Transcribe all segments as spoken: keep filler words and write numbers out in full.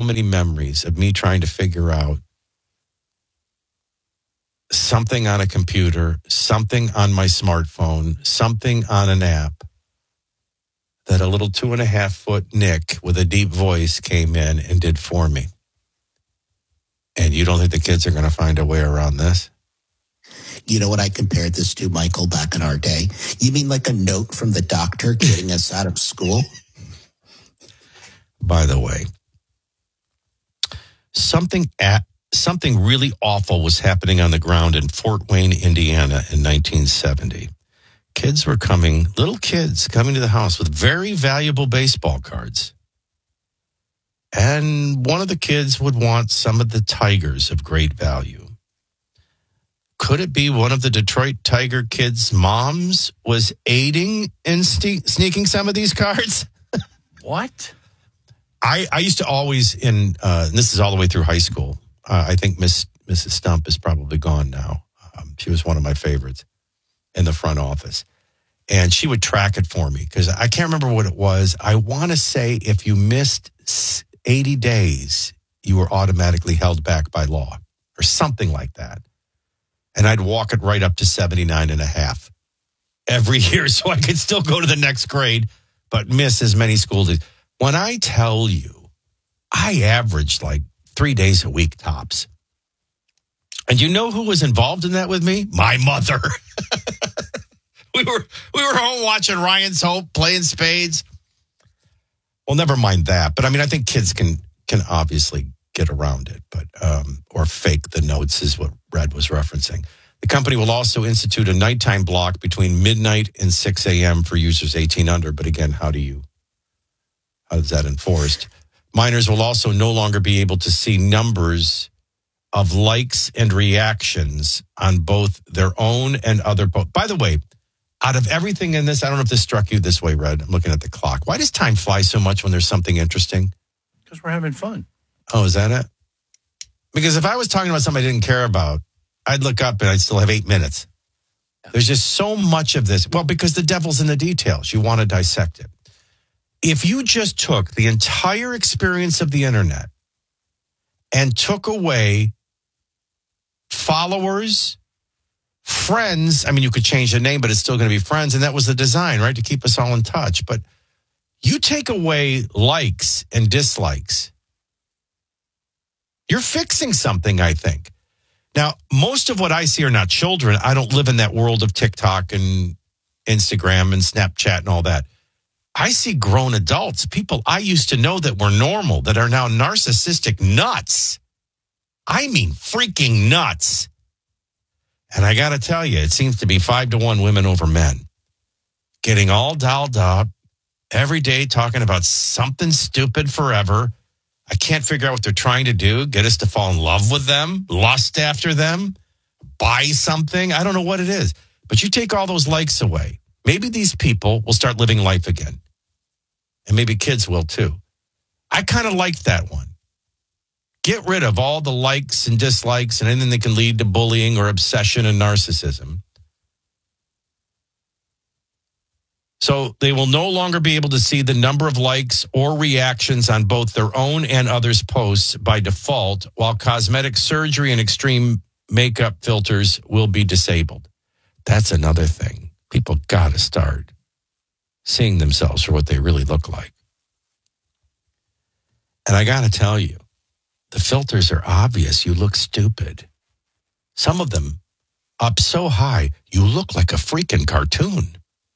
many memories of me trying to figure out something on a computer, something on my smartphone, something on an app that a little two and a half foot Nick with a deep voice came in and did for me. And you don't think the kids are going to find a way around this? You know what I compared this to, Michael, back in our day? You mean like a note from the doctor getting us out of school? By the way, something at, something really awful was happening on the ground in Fort Wayne, Indiana in nineteen seventy. Kids were coming, little kids coming to the house with very valuable baseball cards. And one of the kids would want some of the Tigers of great value. Could it be one of the Detroit Tiger kids' moms was aiding in ste- sneaking some of these cards? What? I, I used to always, in uh, and this is all the way through high school, uh, I think Miss Missus Stump is probably gone now. Um, she was one of my favorites in the front office. And she would track it for me because I can't remember what it was. I want to say if you missed eighty days, you were automatically held back by law or something like that. And I'd walk it right up to seventy-nine and a half every year so I could still go to the next grade, but miss as many school days. When I tell you, I averaged like three days a week tops. And you know who was involved in that with me? My mother. we were we were home watching Ryan's Hope, playing spades. Well, never mind that. But I mean, I think kids can can obviously get around it, but um, or fake the notes is what Red was referencing. The company will also institute a nighttime block between midnight and six a.m. for users eighteen under. But again, how do you, how is that enforced? Minors will also no longer be able to see numbers of likes and reactions on both their own and other posts. By the way, out of everything in this, I don't know if this struck you this way, Red. I'm looking at the clock. Why does time fly so much when there's something interesting? Because we're having fun. Oh, is that it? Because if I was talking about something I didn't care about, I'd look up and I'd still have eight minutes. There's just so much of this. Well, because the devil's in the details. You want to dissect it. If you just took the entire experience of the internet and took away followers, friends, I mean, you could change the name, but it's still going to be friends. And that was the design, right? To keep us all in touch. But you take away likes and dislikes, you're fixing something, I think. Now, most of what I see are not children. I don't live in that world of TikTok and Instagram and Snapchat and all that. I see grown adults, people I used to know that were normal, that are now narcissistic nuts. I mean, freaking nuts. And I got to tell you, it seems to be five to one women over men. Getting all dolled up every day, talking about something stupid forever. I can't figure out what they're trying to do. Get us to fall in love with them, lust after them, buy something. I don't know what it is. But you take all those likes away. Maybe these people will start living life again. And maybe kids will too. I kind of liked that one. Get rid of all the likes and dislikes and anything that can lead to bullying or obsession and narcissism. So they will no longer be able to see the number of likes or reactions on both their own and others' posts by default, while cosmetic surgery and extreme makeup filters will be disabled. That's another thing. People got to start seeing themselves for what they really look like. And I got to tell you, the filters are obvious. You look stupid. Some of them up so high, you look like a freaking cartoon.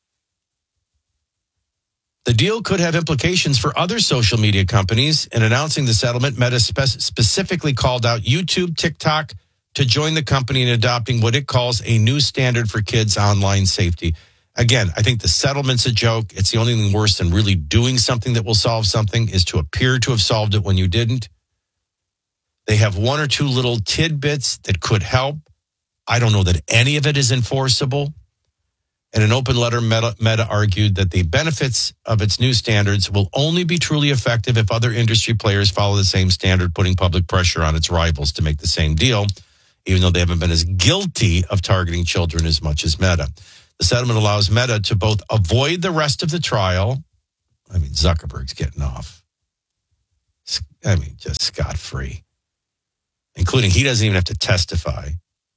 The deal could have implications for other social media companies. In announcing the settlement, Meta spe- specifically called out YouTube, TikTok to join the company in adopting what it calls a new standard for kids' online safety. Again, I think the settlement's a joke. It's the only thing worse than really doing something that will solve something is to appear to have solved it when you didn't. They have one or two little tidbits that could help. I don't know that any of it is enforceable. In an open letter, Meta, Meta argued that the benefits of its new standards will only be truly effective if other industry players follow the same standard, putting public pressure on its rivals to make the same deal, even though they haven't been as guilty of targeting children as much as Meta. The settlement allows Meta to both avoid the rest of the trial. I mean, Zuckerberg's getting off I mean, just scot-free, including he doesn't even have to testify.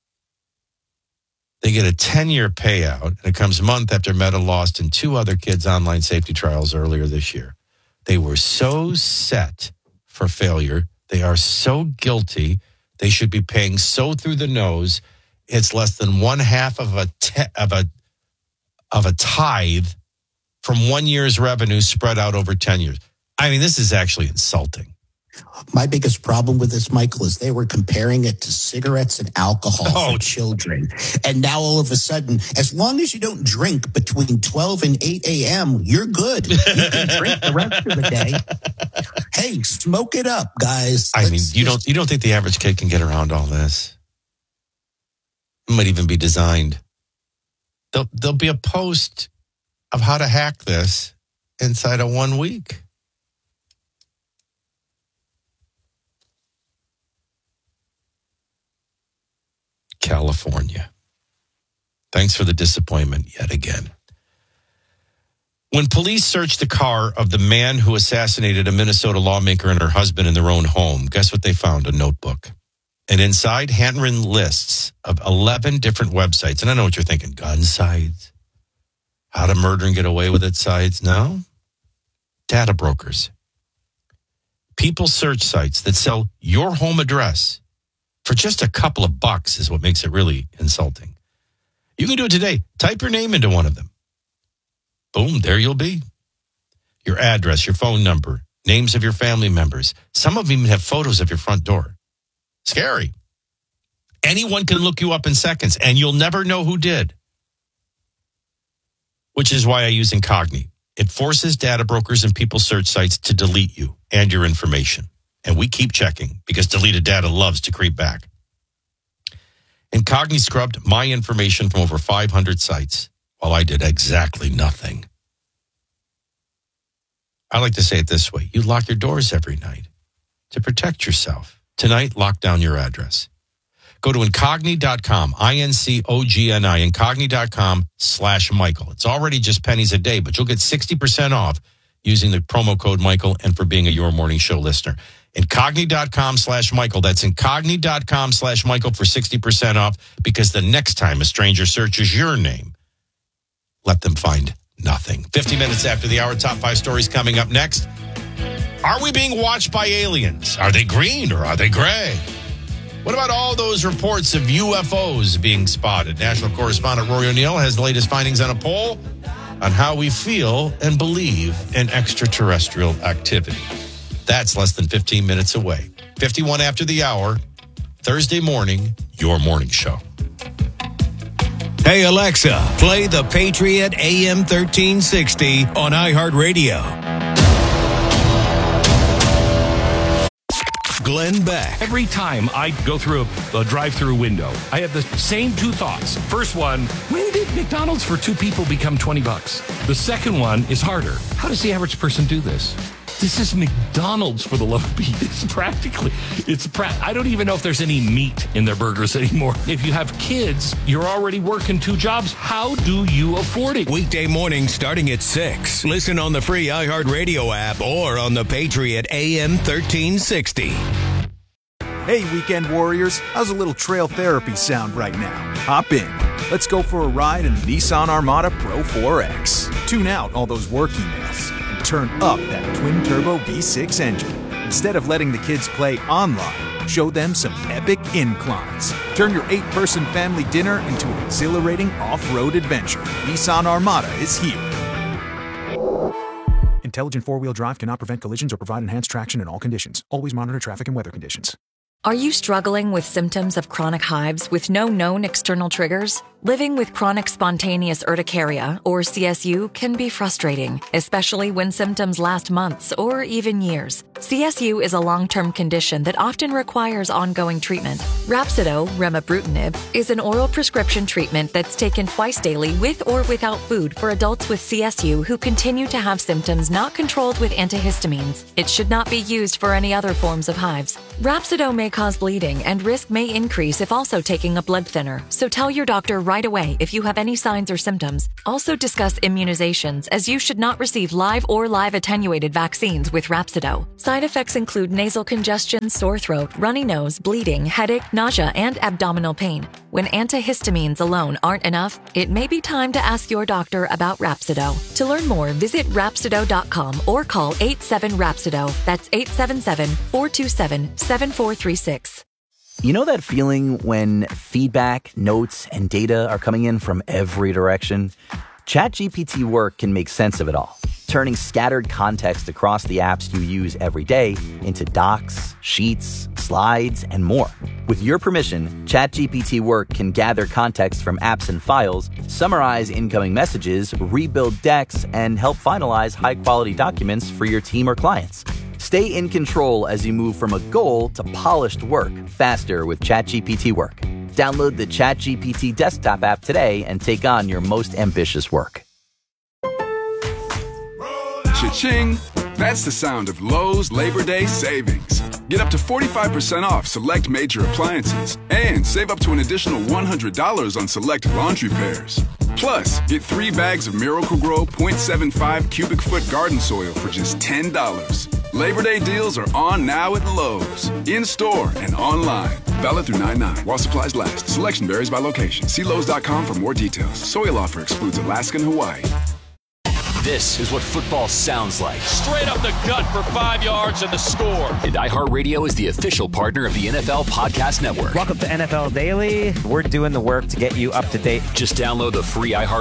They get a ten-year payout, and it comes a month after Meta lost in two other kids' online safety trials earlier this year. They were so set for failure. They are so guilty. They should be paying so through the nose. It's less than one half of a te- of a of a tithe from one year's revenue spread out over ten years. I mean, this is actually insulting. My biggest problem with this, Michael, is they were comparing it to cigarettes and alcohol Oh. for children. And now all of a sudden, as long as you don't drink between twelve and eight a.m., you're good. You can drink the rest of the day. Hey, smoke it up, guys. I mean, Let's you just- don't you don't think the average kid can get around all this? It might even be designed. There'll, there'll be a post of how to hack this inside of one week. California. Thanks for the disappointment yet again. When police searched the car of the man who assassinated a Minnesota lawmaker and her husband in their own home, guess what they found? A notebook. And inside, handwritten lists of eleven different websites. And I know what you're thinking. Gun sites? How to murder and get away with it sites? No. Data brokers. People search sites that sell your home address for just a couple of bucks is what makes it really insulting. You can do it today. Type your name into one of them. Boom, there you'll be. Your address, your phone number, names of your family members. Some of them even have photos of your front door. Scary. Anyone can look you up in seconds, and you'll never know who did. Which is why I use Incogni. It forces data brokers and people search sites to delete you and your information. And we keep checking because deleted data loves to creep back. Incogni scrubbed my information from over five hundred sites while I did exactly nothing. I like to say it this way. You lock your doors every night to protect yourself. Tonight, lock down your address. Go to Incogni dot com, I N C O G N I, Incogni dot com slash Michael. It's already just pennies a day, but you'll get sixty percent off using the promo code Michael and for being a Your Morning Show listener. Incogni dot com slash Michael. That's Incogni dot com slash Michael for sixty percent off, because the next time a stranger searches your name, let them find nothing. fifty minutes after the hour, top five stories coming up next. Are we being watched by aliens? Are they green or are they gray? What about all those reports of U F Os being spotted? National correspondent Rory O'Neill has the latest findings on a poll on how we feel and believe in extraterrestrial activity. That's less than fifteen minutes away. fifty-one after the hour, Thursday morning, Your Morning Show. Hey, Alexa, play the Patriot A M thirteen sixty on iHeartRadio. Glenn Beck. Every time I go through a, a drive-through window, I have the same two thoughts. First one, when did McDonald's for two people become twenty bucks? The second one is harder. How does the average person do this? This is McDonald's, for the love of Pete. It's practically, it's pra- I don't even know if there's any meat in their burgers anymore. If you have kids, you're already working two jobs. How do you afford it? Weekday morning starting at six. Listen on the free iHeartRadio app or on the Patriot A M thirteen sixty. Hey, weekend warriors, how's a little trail therapy sound right now? Hop in. Let's go for a ride in the Nissan Armada Pro four X. Tune out all those work emails and turn up that twin-turbo V six engine. Instead of letting the kids play online, show them some epic inclines. Turn your eight-person family dinner into an exhilarating off-road adventure. Nissan Armada is here. Intelligent four-wheel drive cannot prevent collisions or provide enhanced traction in all conditions. Always monitor traffic and weather conditions. Are you struggling with symptoms of chronic hives with no known external triggers? Living with chronic spontaneous urticaria, or C S U, can be frustrating, especially when symptoms last months or even years. C S U is a long-term condition that often requires ongoing treatment. Rhapsido, remibrutinib, is an oral prescription treatment that's taken twice daily with or without food for adults with C S U who continue to have symptoms not controlled with antihistamines. It should not be used for any other forms of hives. Rhapsido makes cause bleeding, and risk may increase if also taking a blood thinner. So tell your doctor right away if you have any signs or symptoms. Also discuss immunizations, as you should not receive live or live attenuated vaccines with Rhapsido. Side effects include nasal congestion, sore throat, runny nose, bleeding, headache, nausea, and abdominal pain. When antihistamines alone aren't enough, it may be time to ask your doctor about Rhapsido. To learn more, visit Rhapsido dot com or call eight seven Rhapsido. That's eight seven seven, four two seven, seven four three six. You know that feeling when feedback, notes, and data are coming in from every direction? ChatGPT Work can make sense of it all, turning scattered context across the apps you use every day into docs, sheets, slides, and more. With your permission, ChatGPT Work can gather context from apps and files, summarize incoming messages, rebuild decks, and help finalize high-quality documents for your team or clients. Stay in control as you move from a goal to polished work faster with ChatGPT Work. Download the ChatGPT desktop app today and take on your most ambitious work. Cha-ching! That's the sound of Lowe's Labor Day savings. Get up to forty-five percent off select major appliances and save up to an additional one hundred dollars on select laundry pairs. Plus, get three bags of Miracle-Gro point seven five cubic foot garden soil for just ten dollars. Labor Day deals are on now at Lowe's, in-store and online. Valid through nine nine while supplies last. Selection varies by location. See Lowe's dot com for more details. Soil offer excludes Alaska and Hawaii. This is what football sounds like. Straight up the gut for five yards and the score. And iHeartRadio is the official partner of the N F L Podcast Network. Welcome to N F L Daily. We're doing the work to get you up to date. Just download the free iHeart